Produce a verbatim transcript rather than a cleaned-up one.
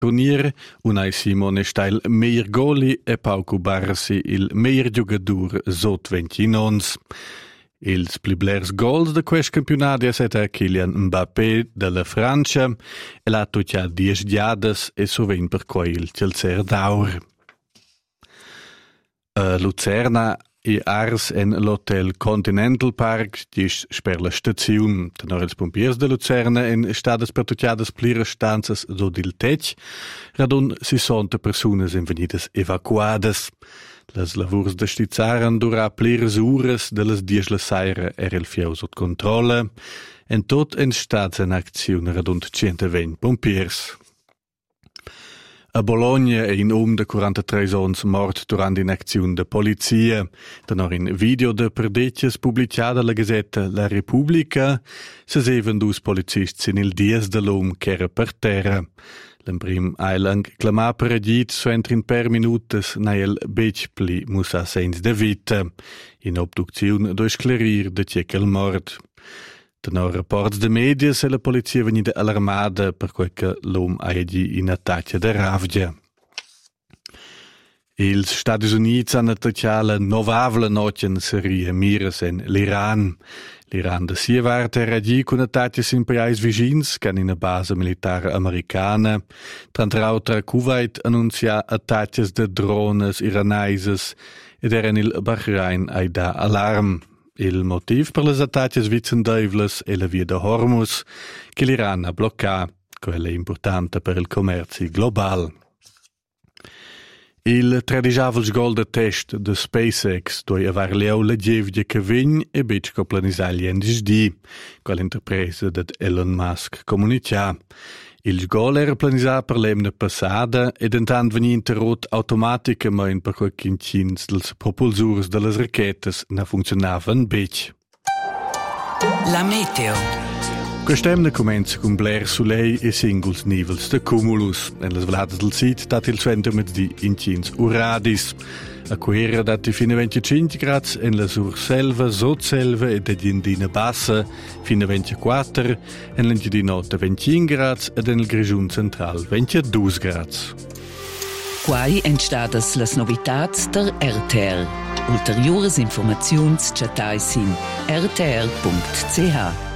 Turnier, Unai Simone sta il meilleur goli e Pauco Barsi il meilleur giocatore sotto venti nons. Ils pli blers gols de quest campionat è stata Kylian Mbappé della Francia e l'ha tocciato dieci giadas e sovint per quel Chelsea d'Aur. A Luzerna e Ars en l'Hotel Continental Park dis per la stazione. Tenor els pompiers de Luzerna en stades per tocciadas plire stanzas so dil tech, radun sessanta personas en venidas evacuadas. Las lavurs de stizzaren durà plires ures de las dies la saira era il fieu sot controlla, en tot en stats en aczione radun centoventi pompiers. A Bologna è in um de quarantatré ons mort durant in aczione de polizia. Tenor in video de perdetjes publicata la Gazzetta La Repubblica, se seven dus policists in il dies de l'um che era per terra. L'emprim ailang clamà per agit su entrin per minutes na el bec pli musa sens de vita. In obduczione do esclarir de cekel mort. Tenor rapports de media se la polizia venida allarmada per quel che l'uomo hagi in attacco de ravgia. Ils Stati Uniti hanno attaccato la novavla notien serie miras en l'Iran. L'Iran da sia varte reagì con attacchi in paesi vicins, che in una base militare americana. Tra l'altro Kuwait annunzia attacchi de drones iranaises ed era il Bahrain ai da allarm. Il motiv per les attacchi vicendeivles è la via de Hormuz, che l'Iran ha bloccato, quella è importante per il commercio globale. Il tradisavels gol de test de SpaceX doi avar leu la gevgia che vegn e bec co planisagli en disdi, quella interpresa de Elon Musk comunicà. Il gol era planisat per l'emna passada ed intant veni interrot automaticament per quel quincins dels propulsurs de las rachetas na funzionavan bec. La meteo. Quest'emna comenza con bler sulei e singles nivels de cumulus. En las vladas del sit dat il suenter med di incins uradis. A quera dati fino a venticinque gradi en la surselva, sotselva e de Diendina bassa fino a ventiquattro, en l'Engiadinota venticinque gradi ed en il Grigiun central ventidue gradi. Quai entstadas las novitats der R T R. Ulteriores informaziuns chatai sin r t r punct c h.